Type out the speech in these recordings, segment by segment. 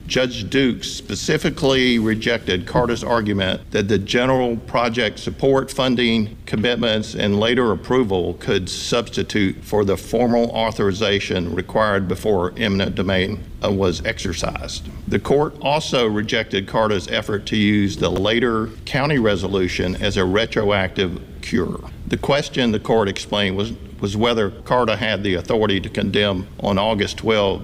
Judge Dukes specifically rejected Carta's argument that the general project support funding commitments and later approval could substitute for the formal authorization required before eminent domain was exercised. The court also rejected Carta's effort to use the later county resolution as a retroactive cure. The question, the court explained, was whether Carta had the authority to condemn on August 12,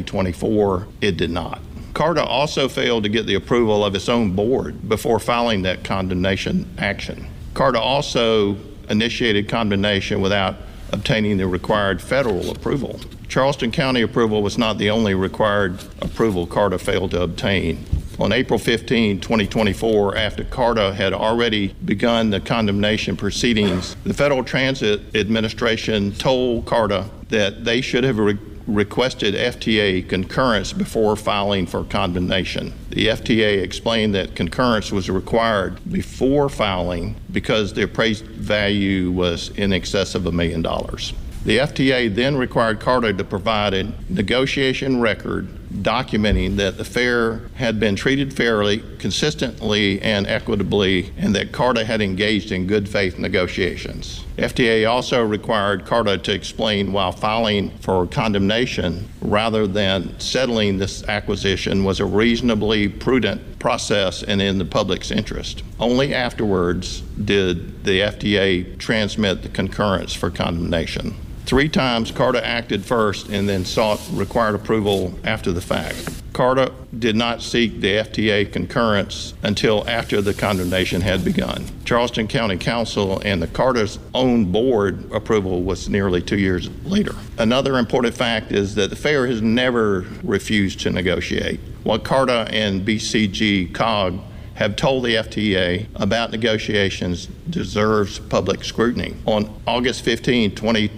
2024. It did not. Carta also failed to get the approval of its own board before filing that condemnation action. Carta also initiated condemnation without obtaining the required federal approval. Charleston County approval was not the only required approval Carta failed to obtain. On April 15, 2024, after Carta had already begun the condemnation proceedings, the Federal Transit Administration told Carta that they should have requested FTA concurrence before filing for condemnation. The FTA explained that concurrence was required before filing because the appraised value was in excess of $1 million. The FTA then required Carta to provide a negotiation record documenting that the fair had been treated fairly, consistently, and equitably, and that Carta had engaged in good faith negotiations. FTA also required Carta to explain why filing for condemnation rather than settling this acquisition was a reasonably prudent process and in the public's interest. Only afterwards did the FTA transmit the concurrence for condemnation. 3 times Carta acted first and then sought required approval after the fact. Carta did not seek the FTA concurrence until after the condemnation had begun. Charleston County Council and the Carta's own board approval was nearly 2 years later. Another important fact is that the fair has never refused to negotiate. What Carta and BCG COG have told the FTA about negotiations deserves public scrutiny. On August 15,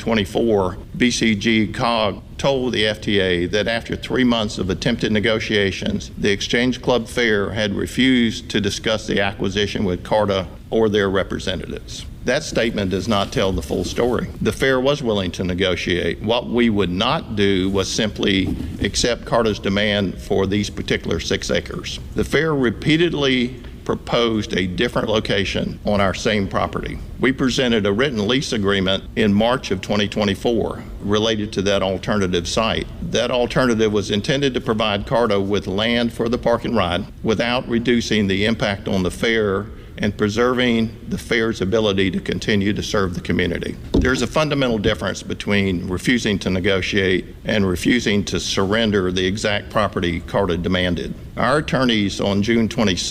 2024, BCG COG told the FTA that after 3 months of attempted negotiations, the Exchange Club Fair had refused to discuss the acquisition with Carta or their representatives. That statement does not tell the full story. The fair was willing to negotiate. What we would not do was simply accept Carta's demand for these particular 6 acres. The fair repeatedly proposed a different location on our same property. We presented a written lease agreement in March of 2024 related to that alternative site. That alternative was intended to provide Carta with land for the park and ride without reducing the impact on the fair and preserving the fair's ability to continue to serve the community. There's a fundamental difference between refusing to negotiate and refusing to surrender the exact property Carta demanded. Our attorneys on June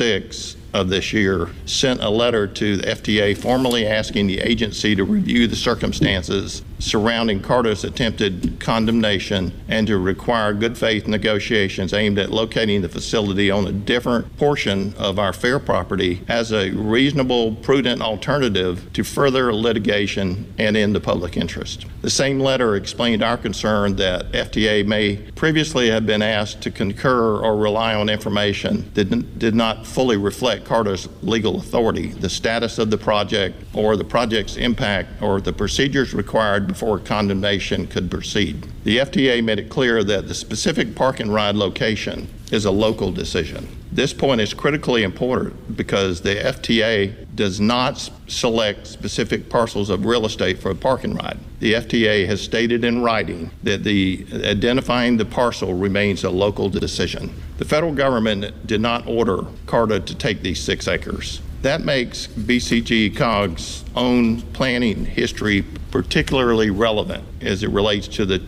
26 of this year sent a letter to the FTA formally asking the agency to review the circumstances surrounding Carta's attempted condemnation and to require good faith negotiations aimed at locating the facility on a different portion of our fair property as a reasonable, prudent alternative to further litigation and in the public interest. The same letter explained our concern that FTA may previously have been asked to concur or rely on information that did not fully reflect Carta's legal authority, the status of the project, or the project's impact, or the procedures required before condemnation could proceed. The FTA made it clear that the specific park and ride location is a local decision. This point is critically important because the FTA does not select specific parcels of real estate for a park and ride. The FTA has stated in writing that identifying the parcel remains a local decision. The federal government did not order Carta to take these 6 acres. That makes BCG COG's own planning history particularly relevant as it relates to the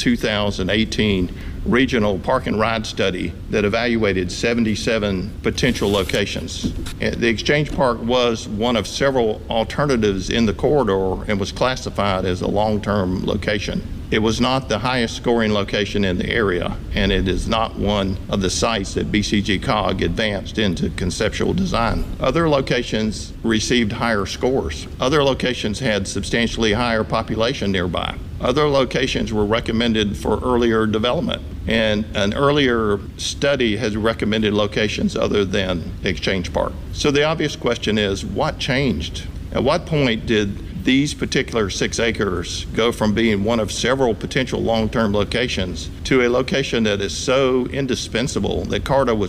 2018 regional park and ride study that evaluated 77 potential locations. The Exchange Park was one of several alternatives in the corridor and was classified as a long-term location. It was not the highest scoring location in the area, and it is not one of the sites that BCG COG advanced into conceptual design. Other locations received higher scores. Other locations had substantially higher population nearby. Other locations were recommended for earlier development, and an earlier study has recommended locations other than Exchange Park. So the obvious question is, what changed? At what point did these particular 6 acres go from being one of several potential long-term locations to a location that is so indispensable that Carta was